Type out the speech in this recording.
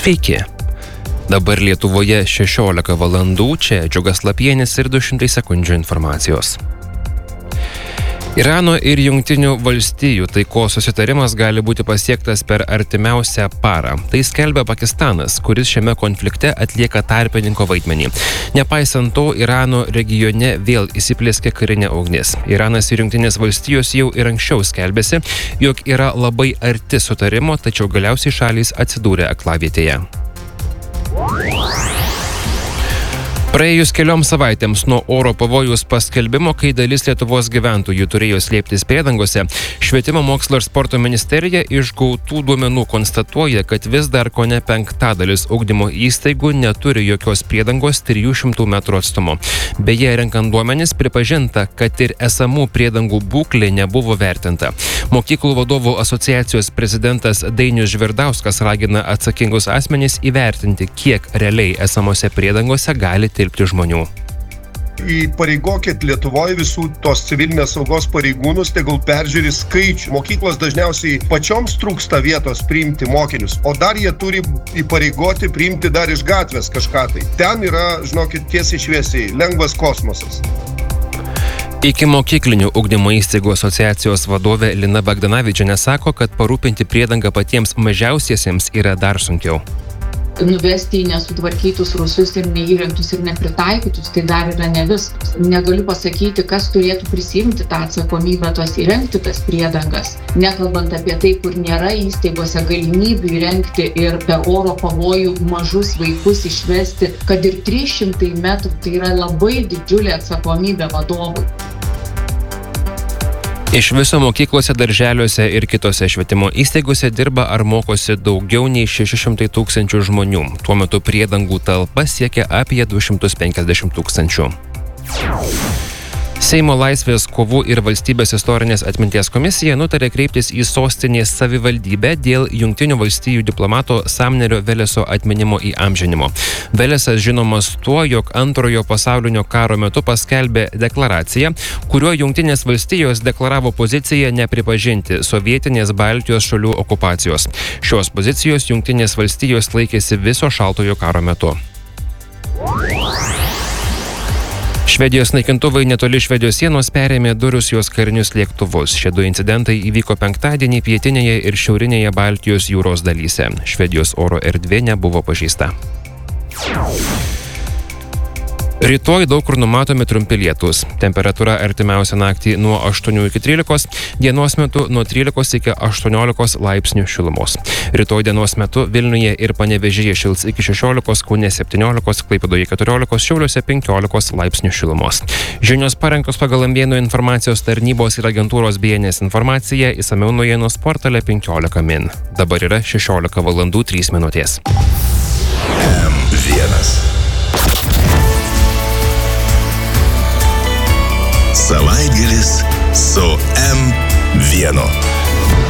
Sveiki. Dabar Lietuvoje 16 valandų, čia Džiugas Lapienis ir 200 sekundžių informacijos. Irano ir Jungtinių valstijų taikos susitarimas gali būti pasiektas per artimiausią parą. Tai skelbia Pakistanas, kuris šiame konflikte atlieka tarpininko vaidmenį. Nepaisant to, Irano regione vėl įsiplieskė karinė ugnis. Iranas ir Jungtinės valstijos jau ir anksčiau skelbėsi, jog yra labai arti sutarimo, tačiau galiausiai šalys atsidūrė aklavietėje. Praėjus kelioms savaitėms nuo oro pavojaus paskelbimo, kai dalis Lietuvos gyventojų turėjo slėptis priedangose, Švietimo, mokslo ir sporto ministerija iš gautų duomenų konstatuoja, kad vis dar kone 5% ugdymo įstaigų neturi jokios priedangos 300 metrų atstumu. Beje, renkant duomenis pripažinta, kad ir esamų priedangų būklė nebuvo vertinta. Mokyklų vadovų asociacijos prezidentas Dainius Žvirdauskas ragina atsakingus asmenys įvertinti, kiek realiai esamose priedangose gali tilpti žmonių. Įpareigokit Lietuvoje visų tos civilinės saugos pareigūnus, tegul peržiūri skaičių. Mokyklos dažniausiai pačioms trūksta vietos priimti mokinius, o dar jie turi įpareigoti priimti dar iš gatvės kažką tai. Ten yra, žinokit, tiesiai šviesiai, lengvas kosmosas. Ikimokyklinių ugdymo įstaigų asociacijos vadovė Lina Bagdanavičienė sako, kad parūpinti priedangą patiems mažiausiesiems yra dar sunkiau. Nuvesti į nesutvarkytus rūsius ir neįrengtus ir nepritaikytus, tai dar yra ne viskas. Negaliu pasakyti, kas turėtų prisimti tą atsakomybę įrengti tas priedangas. Nekalbant apie tai, kur nėra įstaigose galimybių įrengti ir per oro pavojų mažus vaikus išvesti, kad ir 300 metrų, tai yra labai didžiulė atsakomybė vadovui. Iš viso mokyklose, darželiuose ir kitose švietimo įstaigose dirba ar mokosi daugiau nei 600 tūkstančių žmonių. Tuo metu priedangų talpa siekia apie 250 tūkstančių. Seimo Laisvės kovų ir valstybės istorinės atminties komisija nutarė kreiptis į sostinės savivaldybę dėl Jungtinių valstijų diplomato Samnerio Veleso atminimo įamžinimo. Velesas žinomas tuo, jog Antrojo pasaulinio karo metu paskelbė deklaraciją, kuriuo Jungtinės valstijos deklaravo poziciją nepripažinti sovietinės Baltijos šalių okupacijos. Šios pozicijos Jungtinės valstijos laikėsi viso šaltojo karo metu. Švedijos naikintuvai netoli Švedijos sienos perėmė du Rusijos karinius lėktuvus. Šie du incidentai įvyko penktadienį pietinėje ir šiaurinėje Baltijos jūros dalyse. Švedijos oro erdvė nebuvo pažeista. Rytoj daug kur numatomi trumpi lietūs. Temperatūra artimiausią naktį nuo 8 iki 13, dienos metu nuo 13 iki 18 laipsnių šilumos. Rytoj dienos metu Vilniuje ir Panevėžyje šils iki 16, Kaune 17, Klaipėdoje 14, Šiauliuose 15 laipsnių šilumos. Žinios parengtos pagal Ambėnų informacijos tarnybos ir agentūros BNS informaciją, išsamiau naujienos portale 15 min. Dabar yra 16 valandų 3 minutės. M1. Savaitgalis su M1.